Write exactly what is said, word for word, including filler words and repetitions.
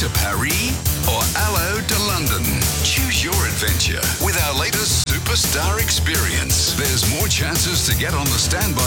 to Paris or Allo to London? Choose your adventure with our latest Superstar experience. There's more chances to get on the standby